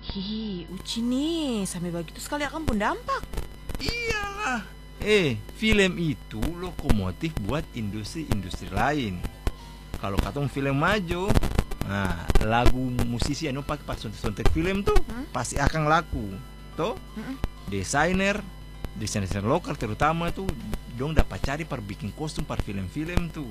Hi, Uci nih, sampai begitu sekali akan pun dampak. Iyalah. Film itu lokomotif buat industri-industri lain. Kalau katong film maju, nah lagu musisi anu pakai pas sontek film tuh pasti akan laku. Toh, desainer, desainer lokal terutama tuh dong dapat cari per bikin kostum per film-film tuh.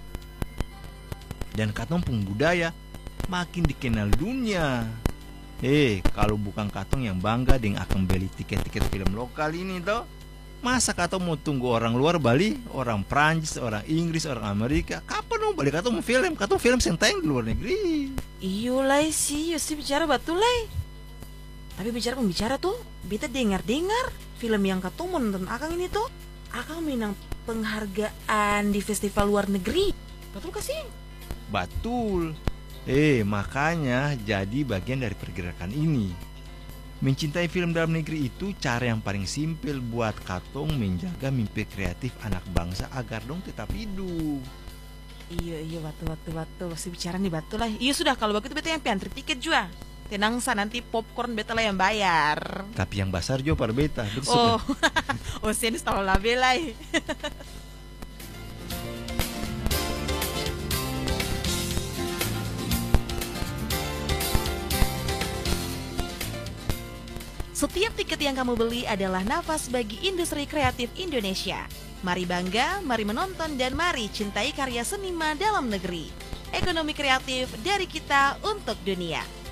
Dan katong pun budaya makin dikenal dunia. Kalau bukan katong yang bangga dengan akan beli tiket-tiket film lokal ini toh, masa katong mau tunggu orang luar Bali, orang Prancis, orang Inggris, orang Amerika? Kapan mau balik katong mau film? Katong film yang tayang di luar negeri. Iyo lah sih, Yosi bicara betul lah. Tapi bicara pembicara tuh, beta dengar-dengar film yang katong mau nonton akang ini tuh, akang menang penghargaan di festival luar negeri. Betul kasih? Betul. Makanya jadi bagian dari pergerakan ini. Mencintai film dalam negeri itu cara yang paling simpel buat katong menjaga mimpi kreatif anak bangsa agar dong tetap hidup. Iya, betul. Si bicara nih betul lah. Iya sudah, kalau begitu beta yang piantri tiket juga. Tenang sa, nanti popcorn beta lah yang bayar. Tapi yang besar juga par beta. Oh, sen tahu lah belai. Setiap tiket yang kamu beli adalah nafas bagi industri kreatif Indonesia. Mari bangga, mari menonton, dan mari cintai karya seniman dalam negeri. Ekonomi kreatif dari kita untuk dunia.